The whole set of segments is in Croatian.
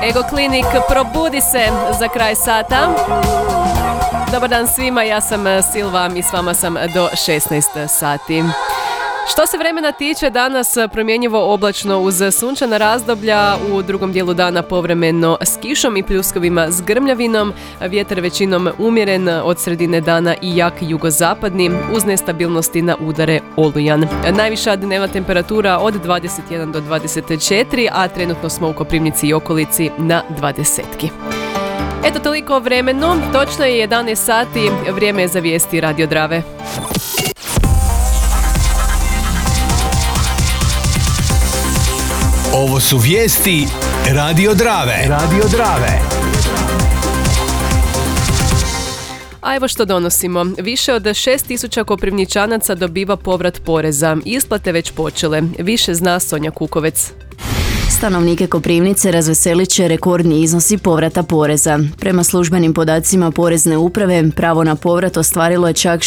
Ego Klinik, probudi se za kraj sata. Dobar dan svima, ja sam Silva i s vama sam do 16 sati. Što se vremena tiče, danas promjenjivo oblačno uz sunčana razdoblja, u drugom dijelu dana povremeno s kišom i pljuskovima s grmljavinom, vjetar većinom umjeren, od sredine dana i jak jugozapadni, uz nestabilnosti na udare olujan. Najviša dnevna temperatura od 21 do 24, a trenutno smo u Koprivnici i okolici na 20. Eto, toliko o vremenu, točno je 11 sati, vrijeme je za vijesti Radio Drave. Ovo su vijesti Radio Drave. Radio Drave. A evo što donosimo. Više od 6.000 Koprivničanaca dobiva povrat poreza. Isplate već počele. Više zna Sonja Kukovec. Stanovnike Koprivnice razveselit će rekordni iznosi povrata poreza. Prema službenim podacima Porezne uprave, pravo na povrat ostvarilo je čak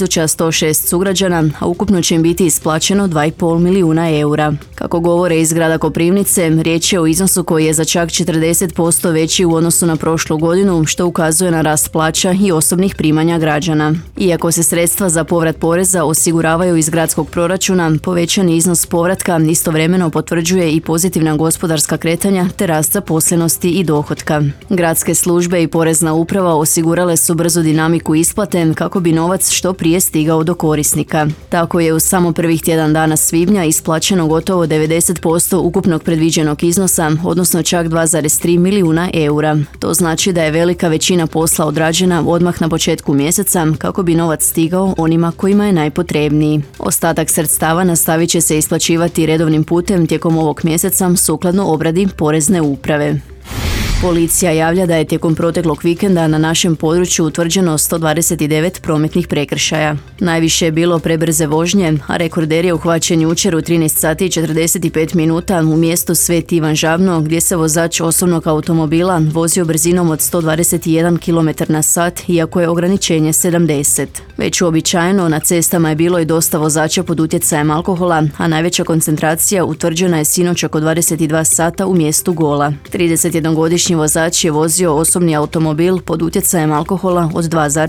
6.106 sugrađana, a ukupno će im biti isplaćeno 2,5 milijuna eura. Kako govore iz grada Koprivnice, riječ je o iznosu koji je za čak 40% veći u odnosu na prošlu godinu, što ukazuje na rast plaća i osobnih primanja građana. Iako se sredstva za povrat poreza osiguravaju iz gradskog proračuna, povećani iznos povratka istovremeno potvrđuje i pozitivna gospodarska kretanja te rast zaposlenosti i dohotka. Gradske službe i Porezna uprava osigurale su brzu dinamiku isplate kako bi novac što prije stigao do korisnika. Tako je u samo prvih tjedan dana svibnja isplaćeno gotovo 90% ukupnog predviđenog iznosa, odnosno čak 2,3 milijuna eura. To znači da je velika većina posla odrađena odmah na početku mjeseca kako bi novac stigao onima kojima je najpotrebniji. Ostatak sredstava nastavit će se isplaćivati redovnim putem tijekom ovog mjeseca sukladno obradi Porezne uprave. Policija javlja da je tijekom proteklog vikenda na našem području utvrđeno 129 prometnih prekršaja. Najviše je bilo prebrze vožnje, a rekorder je uhvaćen jučer u 13 sati i 45 minuta u mjestu Sveti Ivan Žabno, gdje se vozač osobnog automobila vozio brzinom od 121 km/h, iako je ograničenje 70. Već uobičajeno na cestama je bilo i dosta vozača pod utjecajem alkohola, a najveća koncentracija utvrđena je sinoć oko 22 sata u mjestu Gola. 31-godišnji vozač je vozio osobni automobil pod utjecajem alkohola od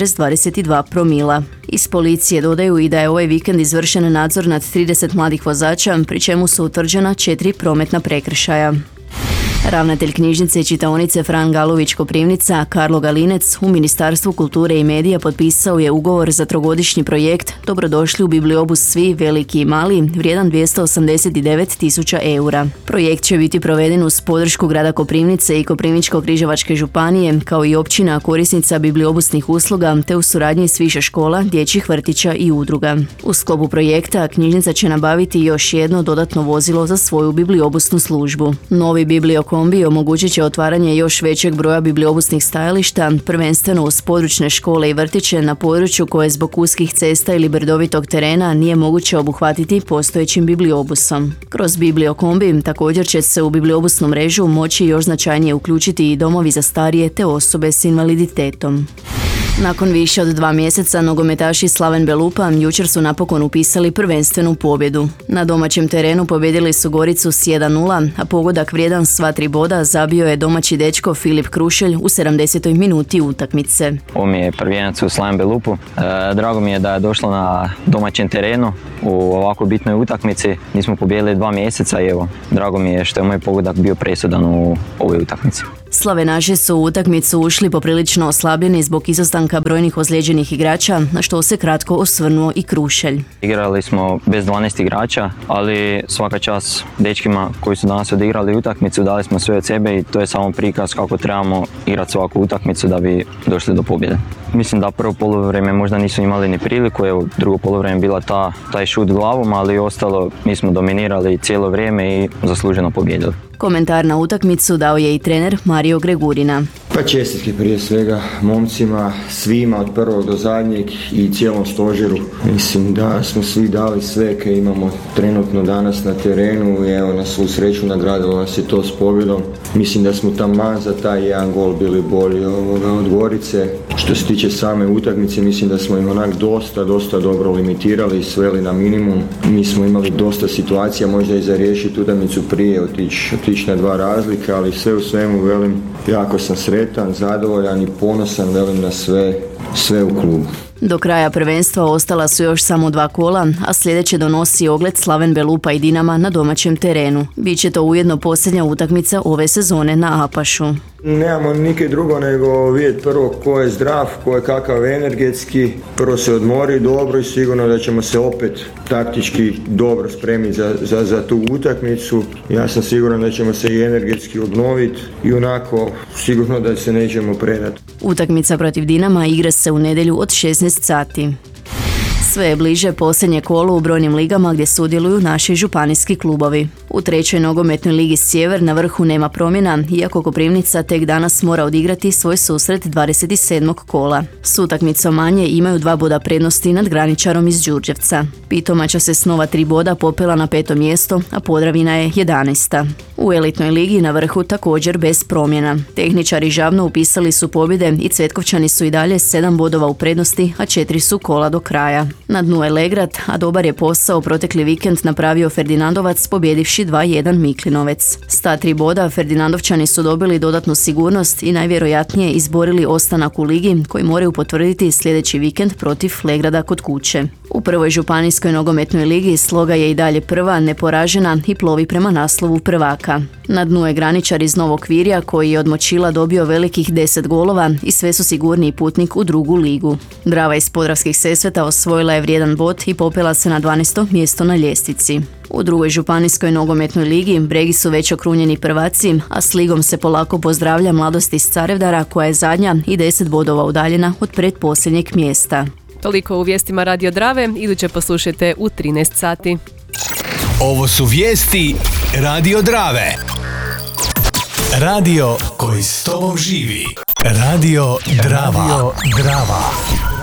2,22 promila. Iz policije dodaju i da je ovaj vikend izvršen nadzor nad 30 mladih vozača, pri čemu su utvrđena 4 prometna prekršaja. Ravnatelj knjižnice i čitaonice Fran Galović Koprivnica, Karlo Galinec, u Ministarstvu kulture i medija potpisao je ugovor za trogodišnji projekt Dobrodošli u bibliobus svi, veliki i mali, vrijedan 289.000 eura. Projekt će biti proveden uz podršku grada Koprivnice i Koprivničko-križevačke županije, kao i općina korisnica bibliobusnih usluga, te u suradnji s više škola, dječjih vrtića i udruga. U sklopu projekta knjižnica će nabaviti još jedno dodatno vozilo za svoju bibliobusnu službu. Novi bibliokombi omogućit će otvaranje još većeg broja bibliobusnih stajališta, prvenstveno uz područne škole i vrtiće na području koje zbog uskih cesta ili brdovitog terena nije moguće obuhvatiti postojećim bibliobusom. Kroz bibliokombi također će se u bibliobusnu mrežu moći još značajnije uključiti i domovi za starije te osobe s invaliditetom. Nakon više od 2 mjeseca nogometaši Slaven Belupa jučer su napokon upisali prvenstvenu pobjedu. Na domaćem terenu pobjedili su Goricu s 1:0, a pogodak vrijedan sva 3 boda zabio je domaći dečko Filip Krušelj u 70. minuti utakmice. Ovo mi je prvijenac u Slaven Belupu. Drago mi je da je došlo na domaćem terenu u ovako bitnoj utakmici. Mi smo pobijedili 2 mjeseca i evo, drago mi je što je moj pogodak bio presudan u ovoj utakmici. Slavenaši su u utakmicu ušli poprilično oslabljeni zbog izostanka brojnih ozlijeđenih igrača, na što se kratko osvrnuo i Krušelj. Igrali smo bez 12 igrača, ali svaka čast dečkima koji su danas odigrali utakmicu, dali smo sve od sebe i to je samo prikaz kako trebamo igrati svaku utakmicu da bi došli do pobjede. Mislim da prvo poluvreme možda nisu imali ni priliku, evo drugo poluvreme bila taj šut glavom, ali ostalo mi smo dominirali cijelo vrijeme i zasluženo pobijedili. Komentar na utakmicu dao je i trener Mario Gregurina. Pa čestitke prije svega momcima, svima od prvog do zadnjeg i cijelom stožeru. Mislim da smo svi dali sve kaj imamo trenutno danas na terenu i evo na svu sreću nagradilo nas je to s pobjedom. Mislim da smo taman za taj jedan gol bili bolji od Gorice. Što se tiče same utakmice, mislim da smo im onak dosta dobro limitirali i sveli na minimum. Mi smo imali dosta situacija, možda i za riješiti utakmicu prije, otići na 2 razlike, ali sve u svemu velim, jako sam sretan, zadovoljan i ponosan velim na sve u klubu. Do kraja prvenstva ostala su još samo 2 kola, a sljedeće donosi ogled Slaven Belupa i Dinama na domaćem terenu. Biće to ujedno posljednja utakmica ove sezone na Apašu. Nemamo nikaj drugo nego vidjeti prvo ko je zdrav, ko je kakav energetski, prvo se odmori dobro i sigurno da ćemo se opet taktički dobro spremiti za tu utakmicu. Ja sam siguran da ćemo se i energetski obnoviti i onako sigurno da se nećemo predati. Utakmica protiv Dinama igra se u nedjelju od 16 sati. Sve je bliže posljednje kolo u brojnim ligama gdje sudjeluju naši županijski klubovi. U 3. nogometnoj ligi Sjever na vrhu nema promjena, iako Koprivnica tek danas mora odigrati svoj susret 27. kola. S utakmicom manje imaju 2 boda prednosti nad Graničarom iz Đurđevca. Pitomača se s nova 3 boda popela na 5. mjesto, a Podravina je 11. U elitnoj ligi na vrhu također bez promjena. Tehničari Žavno upisali su pobjede i Cvetkovčani su i dalje 7 bodova u prednosti, a 4 su kola do kraja. Na dnu je Legrad, a dobar je posao protekli vikend napravio Ferdinandovac pobjedivši 2-1 Miklinovec. S ta 3 boda Ferdinandovčani su dobili dodatnu sigurnost i najvjerojatnije izborili ostanak u ligi koji moraju potvrditi sljedeći vikend protiv Legrada kod kuće. U prvoj županijskoj nogometnoj ligi Sloga je i dalje prva, neporažena i plovi prema naslovu prvaka. Na dnu je Graničar iz Novog Virja koji je od Močila dobio velikih 10 golova i sve su sigurniji putnik u drugu ligu. Drava iz Podravskih Sesveta osvojila je vrijedan bod i popela se na 12. mjesto na ljestvici. U drugoj županijskoj nogometnoj ligi Bregi su već okrunjeni prvaci, a s ligom se polako pozdravlja Mladost iz Carevdara koja je zadnja i 10 bodova udaljena od pretposljednjeg mjesta. Toliko u vijestima Radio Drave, iduće poslušajte u 13 sati. Ovo su vijesti Radio Drave. Radio koji s tobom živi. Radio Drava.